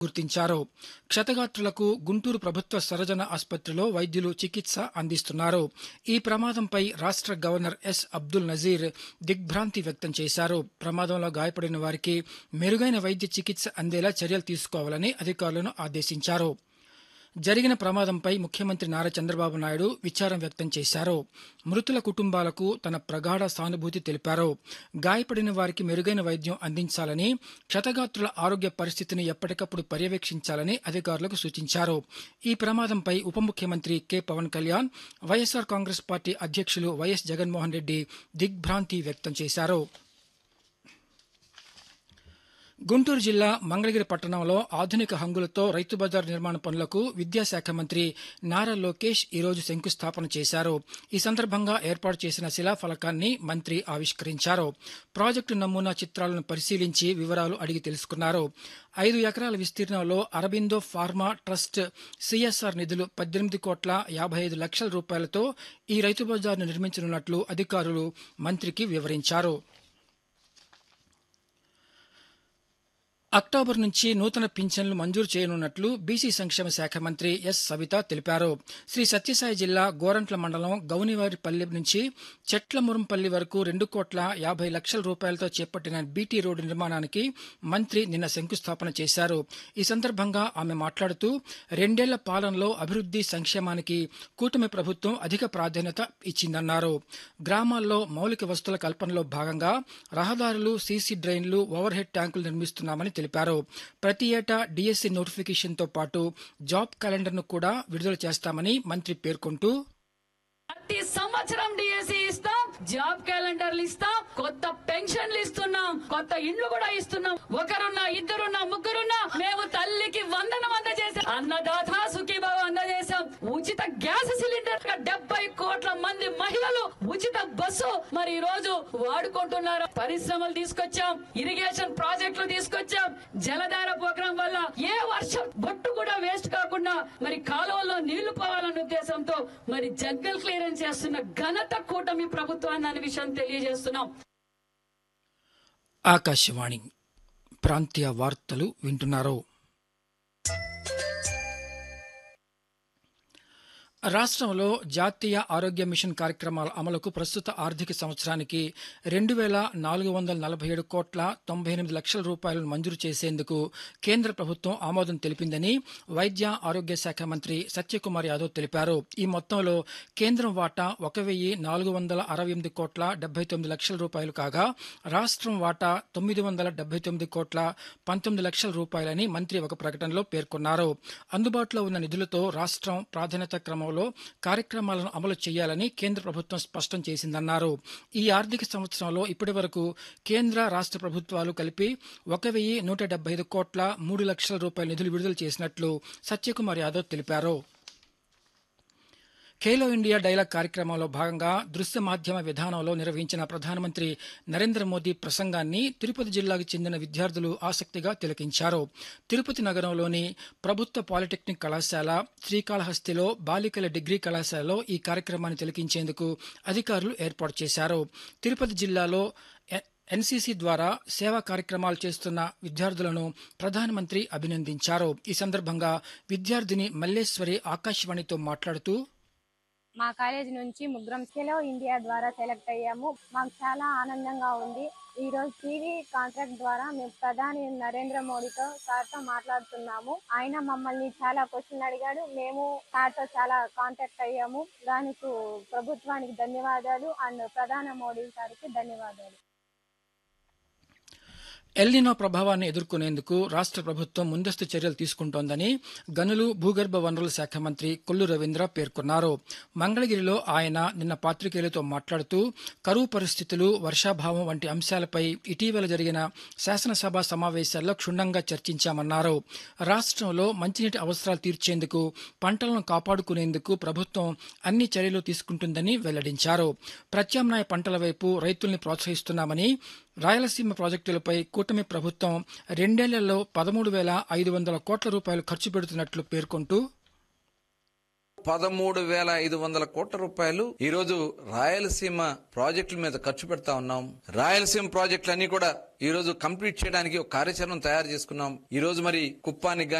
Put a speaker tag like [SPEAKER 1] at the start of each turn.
[SPEAKER 1] గుర్తించారు. క్షతగాత్రులకు గుంటూరు ప్రభుత్వ సర్వజన ఆసుపత్రిలో వైద్యులు చికిత్స అందిస్తున్నారు. ఈ ప్రమాదంపై రాష్ట్ర గవర్నర్ ఎస్ అబ్దుల్ నజీర్ దిగ్భ్రాంతి వ్యక్తం చేశారు. ప్రమాదంలో గాయపడిన వారికి మెరుగైన వైద్య చికిత్స అందేలా చర్యలు తీసుకోవాలని అధికారులను ఆదేశించారు. జరిగిన ప్రమాదంపై ముఖ్యమంత్రి నారా చంద్రబాబు నాయుడు విచారం వ్యక్తం చేశారు. మృతుల కుటుంబాలకు తన ప్రగాఢ సానుభూతి తెలిపారు. గాయపడిన వారికి మెరుగైన వైద్యం అందించాలని, క్షతగాత్రుల ఆరోగ్య పరిస్థితిని ఎప్పటికప్పుడు పర్యవేక్షించాలని అధికారులకు సూచించారు. ఈ ప్రమాదంపై ఉప ముఖ్యమంత్రి కె పవన్ కళ్యాణ్, వైఎస్సార్ కాంగ్రెస్ పార్టీ అధ్యక్షులు వైఎస్ జగన్మోహన్ రెడ్డి దిగ్భ్రాంతి వ్యక్తం చేశారు. గుంటూరు జిల్లా మంగళగిరి పట్టణంలో ఆధునిక హంగులతో రైతు బజార్ నిర్మాణ పనులకు విద్యాశాఖ మంత్రి నారా లోకేష్ ఈరోజు శంకుస్థాపన చేశారు. ఈ సందర్భంగా ఏర్పాటు చేసిన శిలాఫలకాన్ని మంత్రి ఆవిష్కరించారు. ప్రాజెక్టు నమూనా చిత్రాలను పరిశీలించి వివరాలు అడిగి తెలుసుకున్నారు. 5 ఎకరాల విస్తీర్ణంలో అరబిందో ఫార్మా ట్రస్ట్ సిఎస్ఆర్ నిధులు 18,55,00,000 రూపాయలతో ఈ రైతు బజార్ను నిర్మించనున్నట్లు అధికారులు మంత్రికి వివరించారు. అక్టోబర్ నుంచి నూతన పింఛన్లు మంజూరు చేయనున్నట్లు బీసీ సంక్షేమ శాఖ మంత్రి ఎస్ సవిత తెలిపారు. శ్రీ సత్యసాయి జిల్లా గోరంట్ల మండలం గౌనివారిపల్లి నుంచి చెట్లమురంపల్లి వరకు 2,50,00,000 రూపాయలతో చేపట్టిన బీటీ రోడ్డు నిర్మాణానికి మంత్రి నిన్న శంకుస్థాపన చేశారు. ఈ సందర్భంగా ఆమె మాట్లాడుతూ 2 ఏళ్ల పాలనలో అభివృద్ధి సంక్షేమానికి కూటమి ప్రభుత్వం అధిక ప్రాధాన్యత ఇచ్చిందన్నారు. గ్రామాల్లో మౌలిక వసతుల కల్పనలో భాగంగా రహదారులు, సీసీ డ్రైన్లు, ఓవర్ హెడ్ ట్యాంకులు నిర్మిస్తున్నామని తెలిపారు. ప్రతి ఏటా డిఎస్సి నోటిఫికేషన్తో పాటు జాబ్ క్యాలెండర్ను కూడా విడుదల చేస్తామని మంత్రి పేర్కొంటూ,
[SPEAKER 2] ప్రతి సంవత్సరం డిఎస్సి ఇస్తాం, జాబ్ క్యాలెండర్లు ఇస్తాం, కొత్త పెన్షన్లు ఇస్తున్నాం, కొత్త ఇండ్లు కూడా ఇస్తున్నాం. ఒకరున్నా, ఇద్దరున్నా, ముగ్గురున్నా మేము తల్లికి వందనం అందజేసాం. అన్నదాత సుఖీభావ అందజేశాం. ఉచిత గ్యాస్ సిలిండర్ 70 కోట్ల మంది మహిళలు ఉచిత బస్సు మరి ఈ రోజు వాడుకుంటున్నారు. పరిశ్రమలు తీసుకొచ్చాం, ఇరిగేషన్ ప్రాజెక్టులు తీసుకొచ్చాం. జలధార ప్రోగ్రాం వల్ల ఏ వర్షం బొట్టు కూడా వేస్ట్ కాకుండా మరి కాలువల్లో నీళ్లు పోవాలన్న ఉద్దేశంతో మరి జంగల్ క్లియరెన్స్ చేస్తున్న ఘనత కూటమి ప్రభుత్వాన్ని అనే విషయం తెలియజేస్తున్నాం.
[SPEAKER 1] ఆకాశవాణి ప్రాంతీయ వార్తలు వింటున్నారు. రాష్ట్రంలో జాతీయ ఆరోగ్య మిషన్ కార్యక్రమాల అమలుకు ప్రస్తుత ఆర్థిక సంవత్సరానికి 2,447,98,00,000 రూపాయలను మంజూరు చేసేందుకు కేంద్ర ప్రభుత్వం ఆమోదం తెలిపిందని వైద్య ఆరోగ్య శాఖ మంత్రి సత్యకుమార్ యాదవ్ తెలిపారు. ఈ మొత్తంలో కేంద్రం వాటా 1,468,79,00,000 రూపాయలు కాగా రాష్ట్రం వాటా 979,19,00,000 రూపాయలని మంత్రి ఒక ప్రకటనలో పేర్కొన్నారు. అందుబాటులో ఉన్న నిధులతో రాష్ట్రం ప్రాధాన్యత క్రమంలో కార్యక్రమాలను అమలు చేయాలని కేంద్ర ప్రభుత్వం స్పష్టం చేసిందన్నారు. ఈ ఆర్థిక సంవత్సరంలో ఇప్పటి వరకు కేంద్ర రాష్ట్ర ప్రభుత్వాలు కలిపి 1,175,03,00,000 రూపాయల నిధులు విడుదల చేసినట్లు సత్యకుమార్ యాదవ్ తెలిపారు. ఖేలో ఇండియా డైలాగ్ కార్యక్రమంలో భాగంగా దృశ్య మాధ్యమ విధానంలో నిర్వహించిన ప్రధానమంత్రి నరేంద్ర మోదీ ప్రసంగాన్ని తిరుపతి జిల్లాకు చెందిన విద్యార్థులు ఆసక్తిగా తిలకించారు. తిరుపతి నగరంలోని ప్రభుత్వ పాలిటెక్నిక్ కళాశాల, శ్రీకాళహస్తిలో బాలికల డిగ్రీ కళాశాలలో ఈ కార్యక్రమాన్ని తిలకించేందుకు అధికారులు ఏర్పాటు చేశారు. తిరుపతి జిల్లాలో ఎన్సీసీ ద్వారా సేవా కార్యక్రమాలు చేస్తున్న విద్యార్థులను ప్రధానమంత్రి అభినందించారు. ఈ సందర్భంగా విద్యార్థిని మల్లేశ్వరి ఆకాశవాణితో మాట్లాడుతూ,
[SPEAKER 3] మా కాలేజీ నుంచి ముగ్గురం ఖేలో ఇండియా ద్వారా సెలెక్ట్ అయ్యాము. మాకు చాలా ఆనందంగా ఉంది. ఈ రోజు టీవీ కాంట్రాక్ట్ ద్వారా మేము ప్రధాని నరేంద్ర మోడీతో సార్తో మాట్లాడుతున్నాము. ఆయన మమ్మల్ని చాలా క్వశ్చన్ అడిగాడు. మేము సార్తో చాలా కాంటాక్ట్ అయ్యాము. దానికి ప్రభుత్వానికి ధన్యవాదాలు అండ్ ప్రధాని మోడీ సార్కి ధన్యవాదాలు.
[SPEAKER 1] ఎల్నినో ప్రభావాన్ని ఎదుర్కొనేందుకు రాష్ట్ర ప్రభుత్వం ముందస్తు చర్యలు తీసుకుంటోందని గనులు, భూగర్భ వనరుల శాఖ మంత్రి కొల్లు రవీంద్ర పేర్కొన్నారు. మంగళగిరిలో ఆయన నిన్న పాత్రికేయులతో మాట్లాడుతూ కరువు పరిస్థితులు, వర్షాభావం వంటి అంశాలపై ఇటీవల జరిగిన శాసనసభ సమావేశాల్లో క్షుణ్ణంగా చర్చించామన్నారు. రాష్ట్రంలో మంచినీటి అవసరాలు తీర్చేందుకు, పంటలను కాపాడుకునేందుకు ప్రభుత్వం అన్ని చర్యలు తీసుకుంటుందని వెల్లడించారు. ప్రత్యామ్నాయ పంటల వైపు రైతుల్ని ప్రోత్సహిస్తున్నామని, రాయలసీమ ప్రాజెక్టులపై కూటమి ప్రభుత్వం 2 ఏళ్లలో 13,500 కోట్ల రూపాయలు ఖర్చు పెడుతున్నట్లు పేర్కొంటూ,
[SPEAKER 4] 13,500 కోట్ల రూపాయలు ఈ రోజు రాయలసీమ ప్రాజెక్టుల మీద ఖర్చు పెడతా ఉన్నాం. రాయలసీమ ప్రాజెక్టులన్నీ కూడా ఈ రోజు కంప్లీట్ చేయడానికి ఒక కార్యాచరణ తయారు చేసుకున్నాం. ఈ రోజు మరి కుప్పానికి